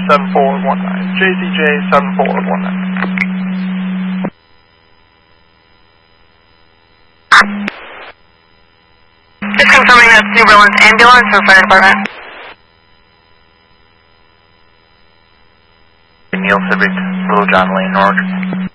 7419. JCJ 7419. Just confirming that's New Orleans ambulance or fire department. Neil Civic, Little John Lane, North.